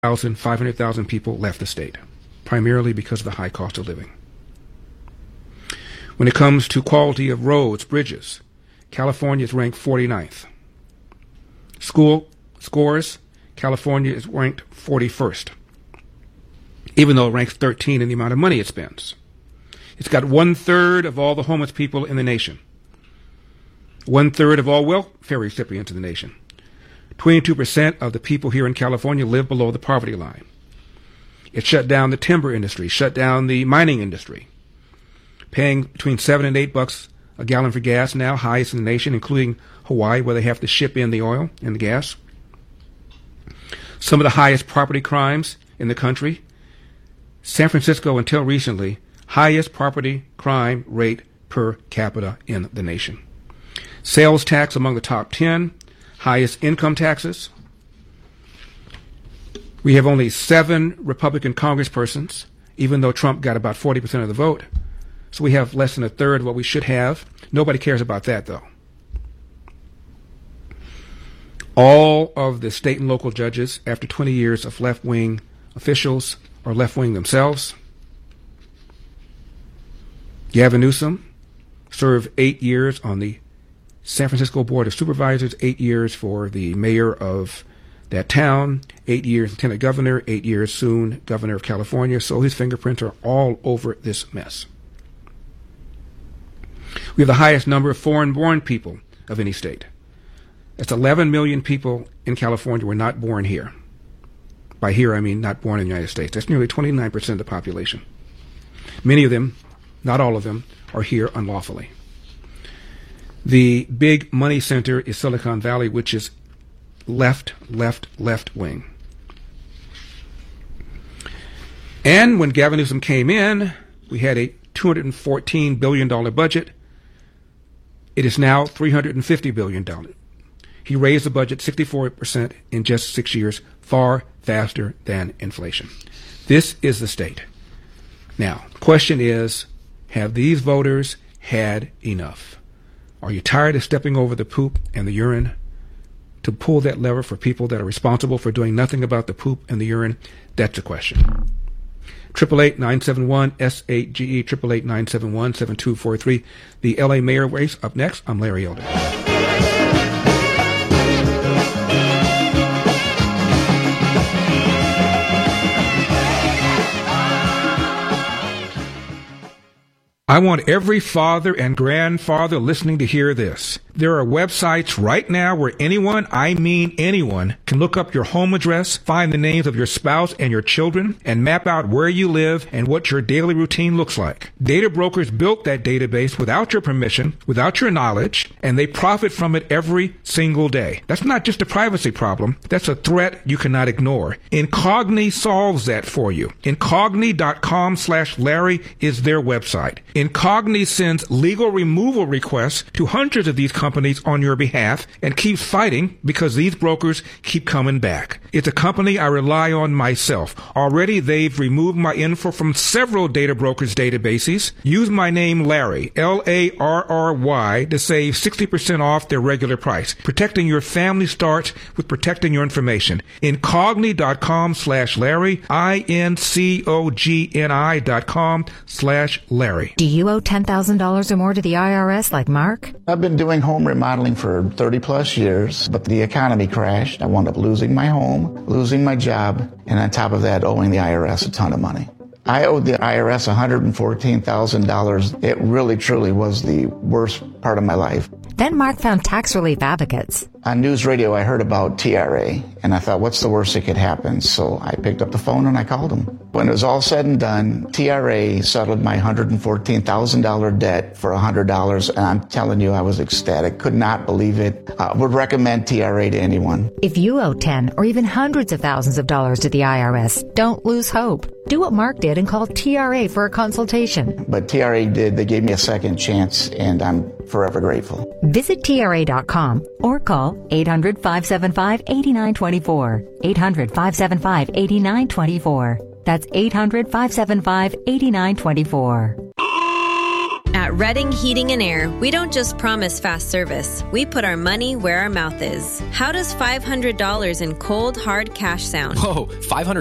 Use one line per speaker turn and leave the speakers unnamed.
500,000 people left the state, primarily because of the high cost of living. When it comes to quality of roads, bridges, California is ranked 49th. School scores, California is ranked 41st, even though it ranks 13 in the amount of money it spends. It's got 1/3 of all the homeless people in the nation, 1/3 of all welfare recipients in the nation. 22% of the people here in California live below the poverty line. It shut down the timber industry, shut down the mining industry, paying between $7 and $8 a gallon for gas now, highest in the nation, including Hawaii, where they have to ship in the oil and the gas. Some of the highest property crimes in the country. San Francisco, until recently, highest property crime rate per capita in the nation. Sales tax among the top 10, highest income taxes. We have only 7 Republican congresspersons, even though Trump got about 40% of the vote. So we have less than 1/3 of what we should have. Nobody cares about that, though. All of the state and local judges, after 20 years of left-wing officials, are left-wing themselves. Gavin Newsom served 8 years on the San Francisco Board of Supervisors, 8 years for the mayor of that town, 8 years lieutenant governor, 8 years soon governor of California, so his fingerprints are all over this mess. We have the highest number of foreign-born people of any state. That's 11 million people in California were not born here. By here, I mean not born in the United States. That's nearly 29% of the population. Many of them, not all of them, are here unlawfully. The big money center is Silicon Valley, which is left wing. And when Gavin Newsom came in, we had a $214 billion budget. It is now $350 billion. He raised the budget 64% in just 6 years, far faster than inflation. This is the state. Now, the question is, have these voters had enough? Are you tired of stepping over the poop and the urine to pull that lever for people that are responsible for doing nothing about the poop and the urine? That's the question. 888-971-SAGE, 888-971-7243. The L.A. mayor race up next. I'm Larry Elder. I want every father and grandfather listening to hear this. There are websites right now where anyone, I mean anyone, can look up your home address, find the names of your spouse and your children, and map out where you live and what your daily routine looks like. Data brokers built that database without your permission, without your knowledge, and they profit from it every single day. That's not just a privacy problem. That's a threat you cannot ignore. Incogni solves that for you. Incogni.com/Larry is their website. Incogni sends legal removal requests to hundreds of these companies on your behalf and keeps fighting because these brokers keep coming back. It's a company I rely on myself. Already they've removed my info from several data brokers' databases. Use my name Larry, Larry, to save 60% off their regular price. Protecting your family starts with protecting your information. Incogni.com/Larry, Incogni.com/Larry.
Do you owe $10,000 or more to the IRS like Mark?
I've been doing home remodeling for 30 plus years, but the economy crashed. I wound up losing my home, losing my job, and on top of that, owing the IRS a ton of money. I owed the IRS $114,000. It really, truly was the worst part of my life.
Then Mark found tax relief advocates.
On news radio, I heard about TRA, and I thought, what's the worst that could happen? So I picked up the phone and I called them. When it was all said and done, TRA settled my $114,000 debt for $100, and I'm telling you, I was ecstatic. Could not believe it. Would recommend TRA to anyone.
If you owe 10 or even hundreds of thousands of dollars to the IRS, don't lose hope. Do what Mark did and call TRA for a consultation.
But TRA did. They gave me a second chance, and I'm forever grateful.
Visit TRA.com or call 800-575-8924. 800-575-8924. That's 800-575-8924.
At At Redding Heating and Air, we don't just promise fast service. We put our money where our mouth is. How does $500 in cold, hard cash sound?
Whoa, $500